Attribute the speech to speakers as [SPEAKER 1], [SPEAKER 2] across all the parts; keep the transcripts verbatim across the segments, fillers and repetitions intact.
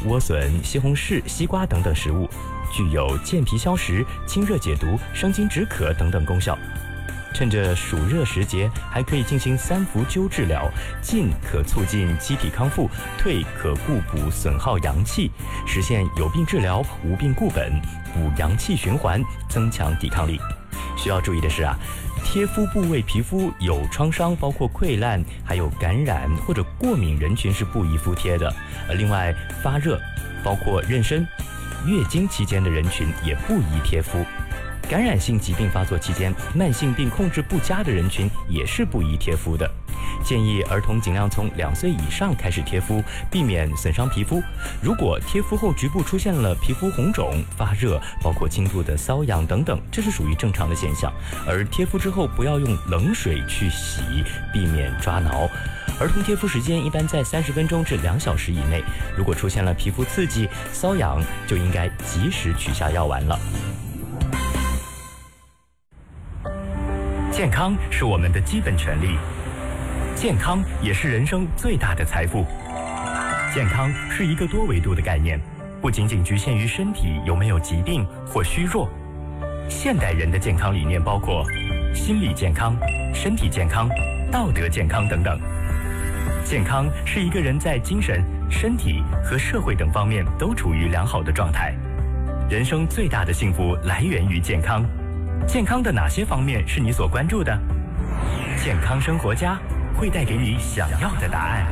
[SPEAKER 1] 莴笋、西红柿、西瓜等等食物，具有健脾消食、清热解毒、生津止渴等等功效。趁着暑热时节，还可以进行三伏灸治疗，进可促进机体康复，退可固补损耗阳气，实现有病治疗、无病固本，补阳气循环，增强抵抗力。需要注意的是啊，贴肤部位皮肤有创伤，包括溃烂、还有感染或者过敏人群是不宜敷贴的。呃，另外发热，包括妊娠、月经期间的人群也不宜贴肤。感染性疾病发作期间，慢性病控制不佳的人群也是不宜贴肤的。建议儿童尽量从两岁以上开始贴肤，避免损伤皮肤。如果贴肤后局部出现了皮肤红肿、发热，包括轻度的瘙痒等等，这是属于正常的现象。而贴肤之后不要用冷水去洗，避免抓挠。儿童贴肤时间一般在三十分钟至两小时以内。如果出现了皮肤刺激、瘙痒，就应该及时取下药丸了。健康是我们的基本权利，健康也是人生最大的财富。健康是一个多维度的概念，不仅仅局限于身体有没有疾病或虚弱。现代人的健康理念包括心理健康、身体健康、道德健康等等。健康是一个人在精神、身体和社会等方面都处于良好的状态。人生最大的幸福来源于健康。健康的哪些方面是你所关注的？健康生活家会带给你想要的答案。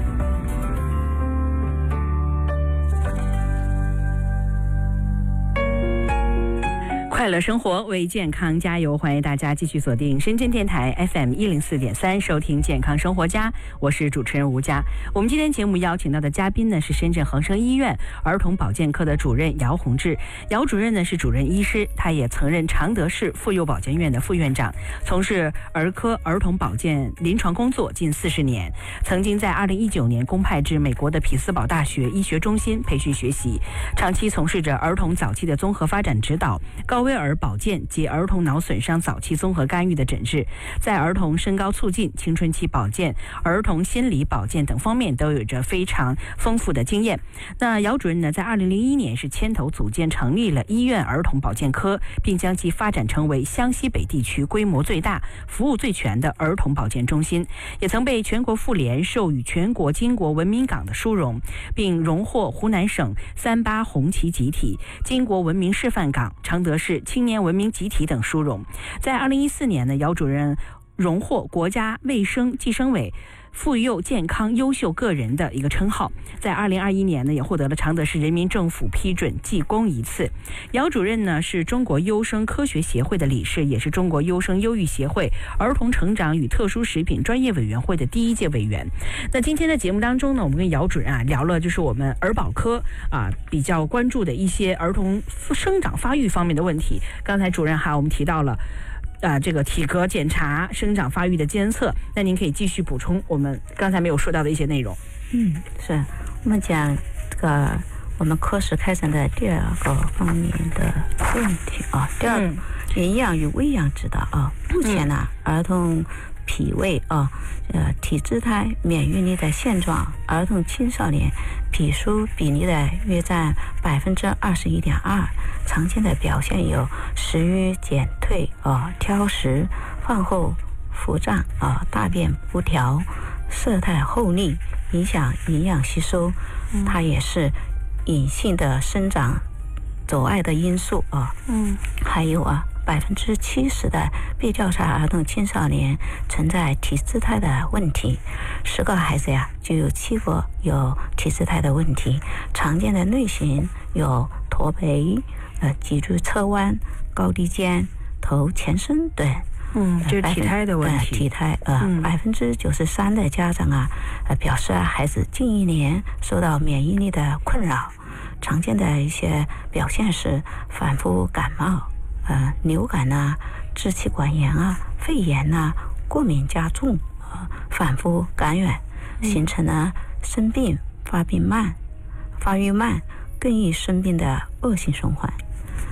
[SPEAKER 2] 快乐生活，为健康加油！欢迎大家继续锁定深圳电台 F M 一零四点三，收听健康生活家，我是主持人吴佳。我们今天节目邀请到的嘉宾呢是深圳恒生医院儿童保健科的主任姚宏志。姚主任呢是主任医师，他也曾任常德市妇幼保健院的副院长，从事儿科儿童保健临床工作近四十年。曾经在二零一九年公派至美国的匹兹堡大学医学中心培训学习，长期从事着儿童早期的综合发展指导、高危儿保健及儿童脑损伤早期综合干预的诊治，在儿童身高促进、青春期保健、儿童心理保健等方面都有着非常丰富的经验。那姚主任呢，在二零零一年是牵头组建成立了医院儿童保健科，并将其发展成为湘西北地区规模最大、服务最全的儿童保健中心，也曾被全国妇联授予全国巾帼文明岗的殊荣，并荣获湖南省三八红旗集体、巾帼文明示范岗、常德市青年文明集体等殊荣。在二零一四年呢，姚主任荣获国家卫生计生委妇幼健康优秀个人的一个称号。在二零二一年呢，也获得了常德市人民政府批准记功一次。姚主任呢是中国优生科学协会的理事，也是中国优生优育协会儿童成长与特殊食品专业委员会的第一届委员。那今天的节目当中呢，我们跟姚主任啊聊了就是我们儿保科啊比较关注的一些儿童生长发育方面的问题。刚才主任哈我们提到了啊，这个体格检查、生长发育的监测，那您可以继续补充我们刚才没有说到的一些内容。
[SPEAKER 3] 嗯，是我们讲这个我们科室开展的第二个方面的问题啊，第二个营养与喂养指导啊。目前呢，儿童脾胃啊、呃体质态、免疫力的现状，儿童青少年脾疏比例的约占百分之二十一点二。常见的表现有食欲减退啊、挑食、饭后腹胀啊、大便不调、色态厚腻，影响营养吸收。它也是隐性的生长阻碍的因素啊。嗯，还有啊。百分之七十的被调查儿童青少年存在体质态的问题，十个孩子呀就有七个有体质态的问题。常见的类型有驼背、呃脊柱侧弯、高低肩、头前伸等。
[SPEAKER 2] 嗯，就是体态的问题。
[SPEAKER 3] 体态呃，百分之九十三的家长啊，呃表示啊孩子近一年受到免疫力的困扰。常见的一些表现是反复感冒。呃，流感呐、支气管炎啊、肺炎呐、过敏加重，呃，反复感染，形成了生病、发病慢、发育慢、更易生病的恶性循环。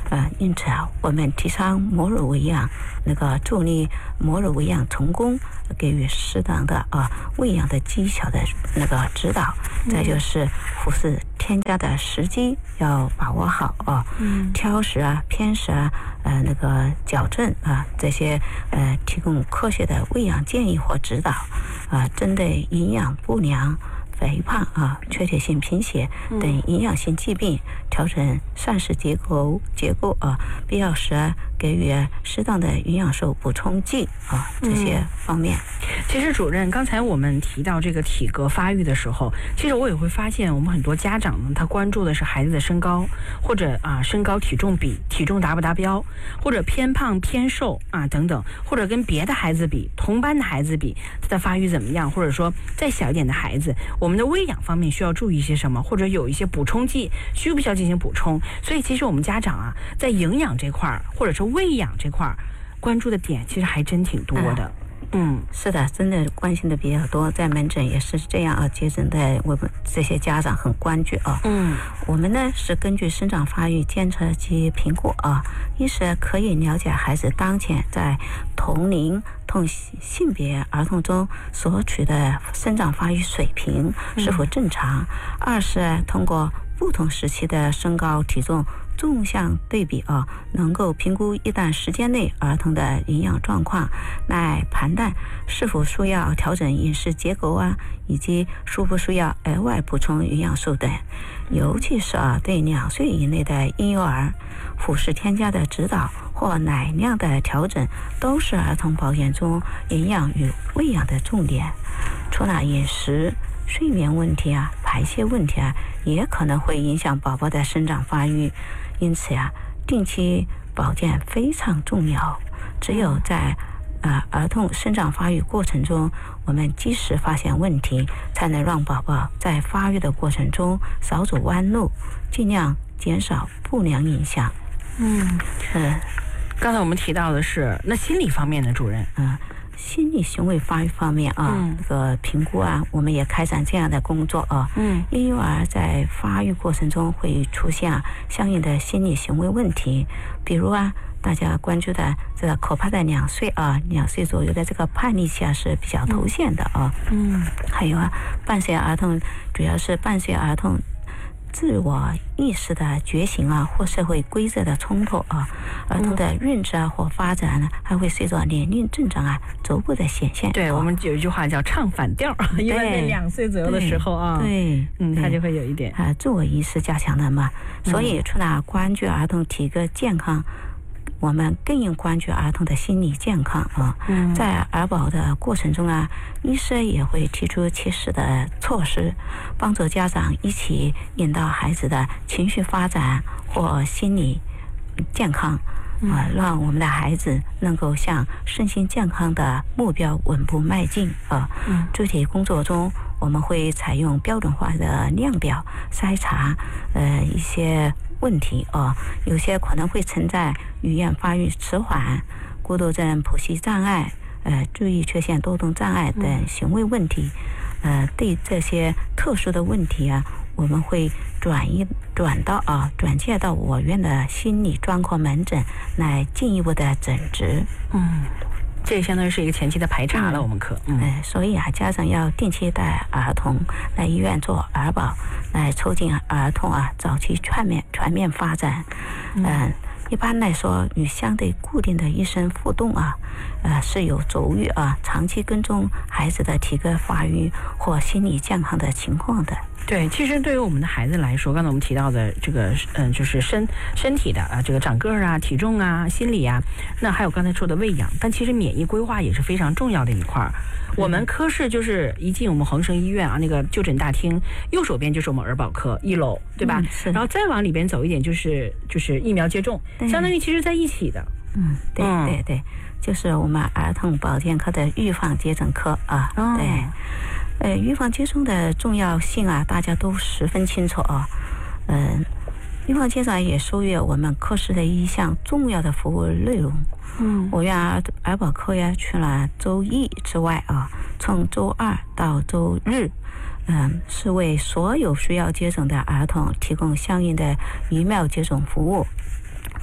[SPEAKER 3] 呃，因此啊，我们提倡母乳喂养，那个助力母乳喂养成功，给予适当的啊喂养的技巧的那个指导。再就是辅食添加的时机要把握好啊，嗯，挑食啊、偏食啊、呃那个矫正啊这些呃提供科学的喂养建议或指导啊，针对营养不良、肥胖啊、缺铁性贫血等营养性疾病，调整膳食结构结构啊，必要时啊给予适当的营养素补充剂啊，这些方面。
[SPEAKER 2] 其实主任，刚才我们提到这个体格发育的时候，其实我也会发现，我们很多家长呢，他关注的是孩子的身高，或者啊身高体重比，体重达不达标，或者偏胖偏瘦啊等等，或者跟别的孩子比，同班的孩子比，他的发育怎么样，或者说再小一点的孩子，我们的喂养方面需要注意些什么，或者有一些补充剂需不需要进行补充。所以其实我们家长啊，在营养这块儿，或者是喂养这块儿，关注的点其实还真挺多的。嗯，
[SPEAKER 3] 是的，真的关心的比较多，在门诊也是这样啊。接诊的我们这些家长很关注啊。嗯，我们呢是根据生长发育监测及评估啊，一是可以了解孩子当前在同龄同性别儿童中所取的生长发育水平是否正常；嗯、二是通过不同时期的身高、体重纵向对比啊，能够评估一段时间内儿童的营养状况，来判断是否需要调整饮食结构啊，以及需不需要额外补充营养素等。尤其是啊，对两岁以内的婴幼儿，辅食添加的指导或奶量的调整，都是儿童保健中营养与喂养的重点。除了饮食、睡眠问题啊、排泄问题啊，也可能会影响宝宝的生长发育。因此呀、啊，定期保健非常重要。只有在呃儿童生长发育过程中，我们及时发现问题，才能让宝宝在发育的过程中少走弯路，尽量减少不良影响。
[SPEAKER 2] 嗯，呃，刚才我们提到的是那心理方面的主任，
[SPEAKER 3] 嗯。心理行为发育方面啊，嗯、这个评估啊，我们也开展这样的工作啊。嗯，婴幼儿在发育过程中会出现啊相应的心理行为问题，比如啊，大家关注的这个可怕的两岁啊，两岁左右的这个叛逆期啊是比较头现的啊。嗯，还有啊，半岁儿童主要是半岁儿童自我意识的觉醒啊，或社会规则的冲突啊，儿童的认知啊或发展呢，还会随着年龄增长啊逐步的显现。
[SPEAKER 2] 对、哦、我们有一句话叫唱反调，一般在两岁左右的时候啊，
[SPEAKER 3] 对，
[SPEAKER 2] 嗯，他就会有一点
[SPEAKER 3] 啊自我意识加强的嘛。所以除了关注儿童体格健康，我们更应关注儿童的心理健康啊。嗯、在儿保的过程中啊，医生也会提出切实的措施，帮助家长一起引导孩子的情绪发展或心理健康啊，让我们的孩子能够向身心健康的目标稳步迈进啊。嗯、具体工作中，我们会采用标准化的量表筛查呃一些问题啊，有些可能会存在语言发育迟缓、孤独症、谱系障碍、呃注意缺陷多动障碍等行为问题。呃，对这些特殊的问题啊，我们会转移转到啊转介到我院的心理专科门诊来进一步的诊治。
[SPEAKER 2] 嗯。这相当于是一个前期的排查了，嗯、我们可，
[SPEAKER 3] 嗯、呃，所以啊，家长要定期带儿童来医院做儿保，来促进儿童啊早期全面全面发展。嗯、呃，一般来说，与相对固定的医生互动啊，呃，是有助于啊长期跟踪孩子的体格发育或心理健康的情况的。
[SPEAKER 2] 对，其实对于我们的孩子来说，刚才我们提到的这个，嗯，就是身身体的啊，这个长个儿啊、体重啊、心理啊，那还有刚才说的喂养，但其实免疫规划也是非常重要的一块儿。我们科室就是一进我们恒生医院啊，那个就诊大厅，右手边就是我们儿保科一楼，对吧？嗯、然后再往里边走一点就是就是疫苗接种，相当于其实在一起的。
[SPEAKER 3] 嗯，对对对，就是我们儿童保健科的预防接种科啊，哦、对。呃，预防接种的重要性啊，大家都十分清楚啊。嗯、呃，预防接种也属于我们科室的一项重要的服务内容。嗯，我院儿儿保科呀，除了周一之外啊，从周二到周日，嗯、呃，是为所有需要接种的儿童提供相应的疫苗接种服务。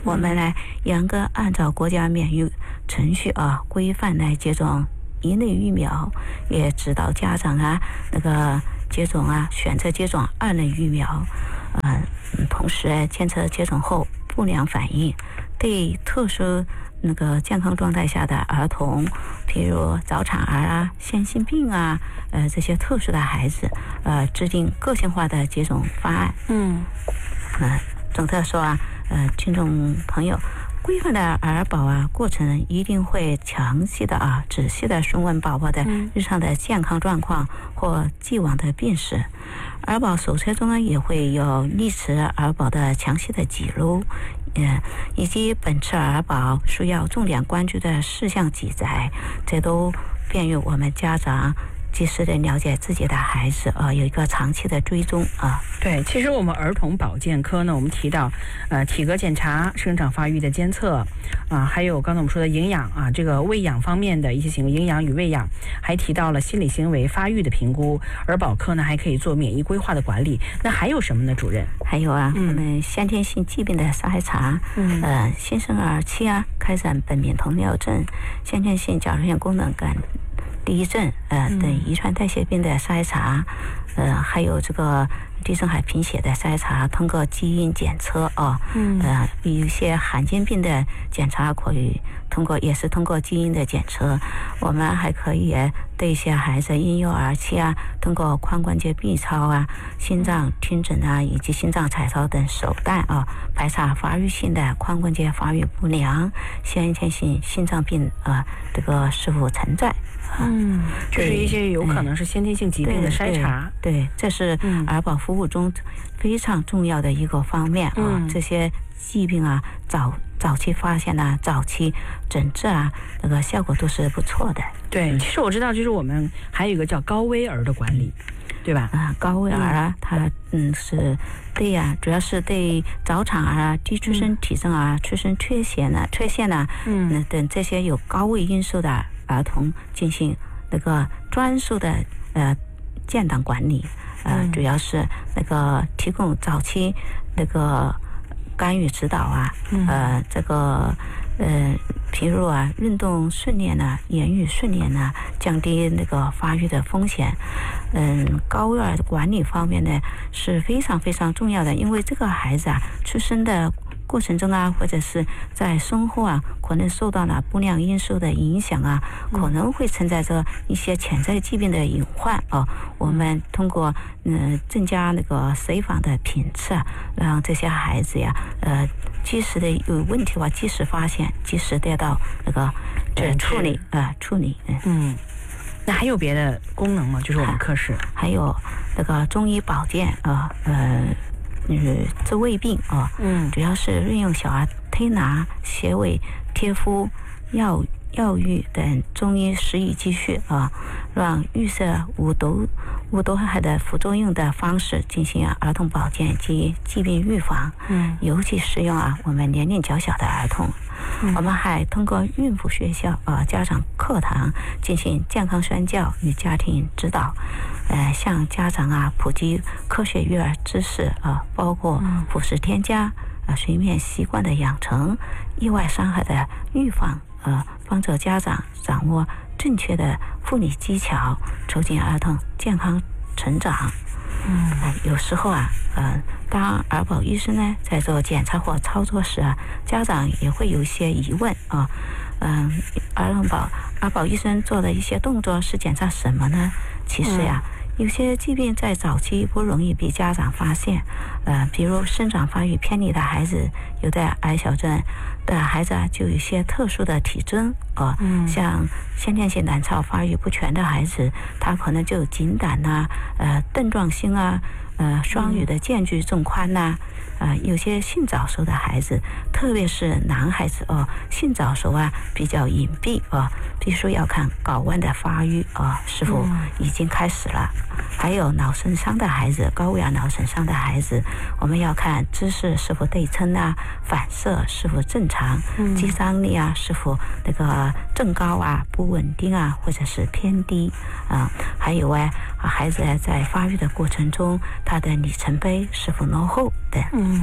[SPEAKER 3] 我们呢严格按照国家免疫程序啊规范来接种一类疫苗，也指导家长啊那个接种啊选择接种二类疫苗，呃，同时监测接种后不良反应，对特殊那个健康状态下的儿童，譬如早产儿啊、先心病啊，呃这些特殊的孩子，呃制定个性化的接种方案。嗯，呃，总的说啊，呃，听众朋友。规范的儿保啊过程一定会详细的啊仔细的询问宝宝的日常的健康状况或既往的病史。儿保手册中呢也会有历次儿保的详细的记录，呃，以及本次儿保需要重点关注的事项记载，这都便于我们家长及时的了解自己的孩子啊、呃，有一个长期的追踪啊。
[SPEAKER 2] 对，其实我们儿童保健科呢，我们提到呃体格检查、生长发育的监测啊，还有刚才我们说的营养啊，这个喂养方面的一些行为，营养与喂养，还提到了心理行为发育的评估。儿保科呢还可以做免疫规划的管理。那还有什么呢，主任？
[SPEAKER 3] 还有啊，嗯、我们先天性疾病的筛查，嗯，呃，新生儿期啊开展苯丙酮尿症、先天性甲状腺功能感低症呃等遗传代谢病的筛查，呃还有这个地中海贫血的筛查，通过基因检测啊，嗯，呃有一些罕见病的检查可以通过也是通过基因的检测。我们还可以对一些孩子婴幼儿期啊，通过髋关节 B 超啊、心脏听诊啊以及心脏彩超等手段啊，排查发育性的髋关节发育不良、先天性心脏病啊这个是否存在。
[SPEAKER 2] 嗯，这是一些有可能是先天性疾病的筛查。
[SPEAKER 3] 对，对对这是儿保服务中非常重要的一个方面啊。嗯、这些疾病啊，早早期发现啊，早期诊治啊，那个效果都是不错的。
[SPEAKER 2] 对，其实我知道，就是我们还有一个叫高危儿的管理，对吧？
[SPEAKER 3] 啊，高危儿啊，它嗯是对呀、啊，主要是对早产儿啊、低出生体重啊、出生缺陷呢、缺陷呢，嗯等这些有高危因素的儿童进行那个专属的呃建档管理，呃，主要是那个提供早期那个干预指导啊，呃，这个呃，譬如啊，运动训练呢、言语训练呢，降低那个发育的风险。嗯，高危儿管理方面呢是非常非常重要的，因为这个孩子啊，出生的过程中啊，或者是在生后啊，可能受到了不良因素的影响啊，可能会存在着一些潜在疾病的隐患啊。我们通过嗯、呃、增加那个随访的频次啊，让这些孩子呀，呃，及时的有问题的话，及时发现，及时得到那个呃处理啊、呃、处理。嗯。嗯
[SPEAKER 2] 那还有别的功能吗？就是我们科室、啊、
[SPEAKER 3] 还有那个中医保健啊，呃。嗯，治胃病啊，嗯，主要是运用小儿推拿、穴位、贴敷、药药浴等中医食医积蓄啊，让预设无毒无毒害的副作用的方式进行儿童保健及疾病预防。嗯，尤其适用啊我们年龄较小的儿童。嗯、我们还通过孕妇学校啊、家长课堂进行健康宣教与家庭指导，呃，向家长啊普及科学育儿知识啊，包括辅食添加啊、睡眠习惯的养成、意外伤害的预防，呃，帮助家长掌握正确的护理技巧，促进儿童健康成长。嗯、呃，有时候啊，呃，当儿保医生呢在做检查或操作时啊，家长也会有一些疑问啊，嗯、呃，儿保儿保医生做的一些动作是检查什么呢？其实呀、嗯。有些疾病在早期不容易被家长发现，呃，比如生长发育偏离的孩子，有的矮小症的孩子啊，就有一些特殊的体征啊、呃嗯，像先天性卵巢发育不全的孩子，他可能就有颈胆呐、呃，盾状性啊，呃，双语的间距重宽呐、啊，呃，有些性早熟的孩子，特别是男孩子哦，性早熟啊比较隐蔽啊，必须要看睾丸的发育啊是否已经开始了。还有脑损伤的孩子，高危脑损伤的孩子，我们要看姿势是否对称啊，反射是否正常，肌张力啊是否那个正高啊不稳定啊，或者是偏低啊。还有啊，孩子在发育的过程中，他的里程碑是否落后等。嗯，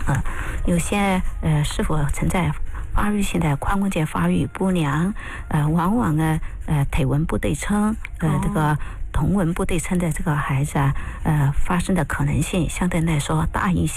[SPEAKER 3] 呃，有些呃是否存在发育性的髋关节发育不良，呃，往往呢呃腿纹不对称，呃、哦、这个臀纹不对称的这个孩子啊，呃发生的可能性相对来说大一些。